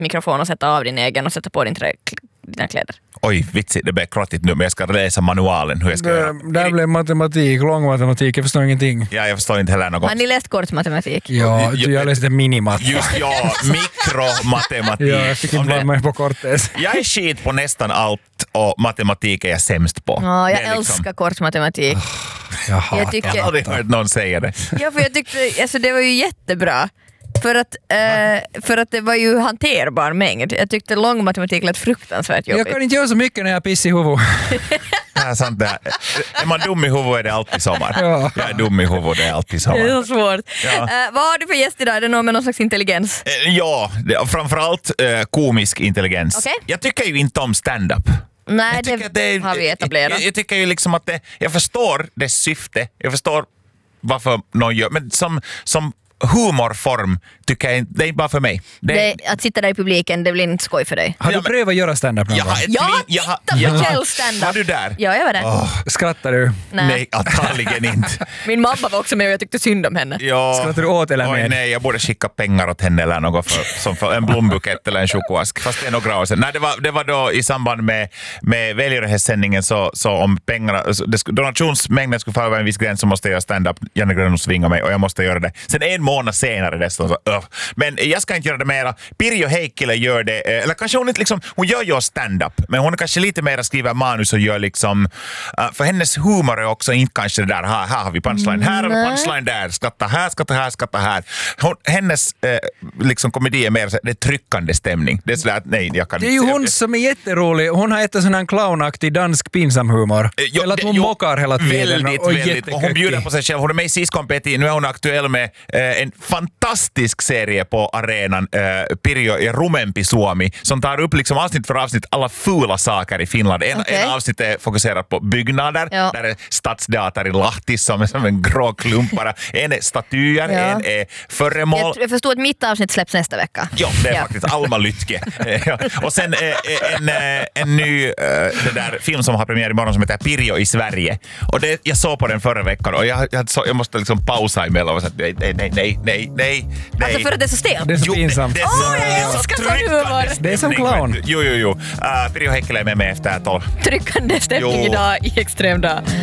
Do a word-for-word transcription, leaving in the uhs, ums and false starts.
mikrofon och sätta av din egen och sätta på din trä, dina kläder. Oj, vitsigt, det blir krottigt nu, men jag ska läsa manualen hur jag ska det, göra. Där blev matematik, lång matematik, jag förstår ingenting. Ja, jag förstår inte heller något. Har ni läst kort matematik? Ja, jag läste minimat. Just ja, mikromatematik. Ja, jag fick inte vara med på kortet. Jag är skit på nästan allt och matematik är jag sämst på. Ja, jag Det är älskar liksom... kort matematik. Jag hatar. Jag tycker- Jag har aldrig hört någon säga det. Ja, för jag tyckte, alltså det var ju jättebra. För att, eh, för att det var ju hanterbar mängd. Jag tyckte lång matematik lät fruktansvärt jobbigt. Jag kan inte göra så mycket när jag pissar i huvudet. Det är sant det. Är man dum i huvudet är det alltid sommar. Ja. Jag är dum i huvudet, det är alltid Det är sommar. så svårt. Ja. Eh, vad har du för gäst idag? Är det någon med någon slags intelligens? Eh, Ja, det- framförallt eh, komisk intelligens. Okej. Jag tycker ju inte om stand-up. Nej, Jag det, tycker att det är- har vi etablerat. Jag, jag tycker ju liksom att det, jag förstår dess syfte, jag förstår varför någon gör, men som, som humorform tycker jag inte, det är bara för mig. Det, Det, att sitta där i publiken, det blir inte skoj för dig. Har Ja, du men- prövat göra stand-up någon jag gång? har ett Ja, tvin- jag har- titta på jag har- Kjell stand-up. Var du där? Ja, jag var där. Åh, Skrattar du? Nej. nej, antagligen inte. Min mamma var också med och jag tyckte synd om henne. Ja. Skrattar du åt eller Oj, med? nej, jag borde skicka pengar åt henne eller något för, som för en blombukett eller en chokoask. Fast det är några år sedan. Nej, det var, det var då i samband med, med välgörenhetssändningen så, så om pengarna, så det, skulle- donationsmängden skulle falla över en viss gräns så måste jag göra stand-up. Janne Grönlund svingar mig och jag måste göra det. Sen en månad senare dessutom så, öh. Men jag ska inte göra det mera. Pirjo Heikkilä gör det, eh, eller kanske hon inte liksom, hon gör ju stand-up, men hon kanske lite mer skriver manus och gör liksom, uh, för hennes humor är också inte kanske det där, här, här har vi punchline, här har vi punchline där, skatta här, skatta här, skatta här. Hon, hennes eh, liksom komedi är mer så, det är tryckande stämning. Det är sådär att nej, jag kan Det är ju inte- hon som är jätterolig. Hon har ett sån här clownaktig dansk pinsam humor. Eh, jo, Eller att det- hon jo, mockar hela tiden. Väldigt, och väldigt. Och hon bjuder på sig själv. Hon är med i Siskonpeti. Nu är hon aktuell med eh, en fantastisk serie på arenan, eh, Pirjo ja Rumempi Suomi, som tar upp liksom avsnitt för avsnitt alla fula saker i Finland. En, Okej. en avsnitt är fokuserat på byggnader. Ja. Där är Stadsteater i Lahti som är som en grå klumpare. En är statyer, Ja. en är föremål. Jag, jag förstår att mitt avsnitt släpps nästa vecka. Ja, det är Ja. faktiskt Alma Lytke. Ja. Och sen eh, en, eh, en ny eh, det där film som har premiär imorgon som heter Pirjo i Sverige. Och det, jag såg på den förra veckan och jag, jag, så, jag måste liksom pausa emellan och säga nej, nej, nej, nej, nej, nej. Alltså för att det är så stelt. Det är så Jo, pinsamt. Det, det, Åh, det, jag det är så älskar sån tryckande humor. Det är som stämning, clown. vet du. Jo, jo, jo. Uh, Pirjo Heikkilä är med mig efter tolv. Tryckande stämning Jo. idag i Extrem dag.